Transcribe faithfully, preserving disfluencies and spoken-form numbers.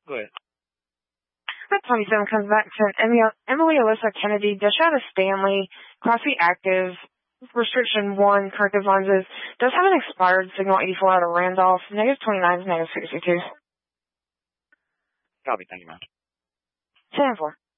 Go ahead. That twenty-seven comes back to Emily, Emily Alyssa Kennedy, Deshada Stanley, Crossy Active, Restriction one, Corrective Lenses, does have an expired Signal eighty-four out of Randolph, negative twenty-nine is negative sixty-two. Copy, thank you, man. ten four.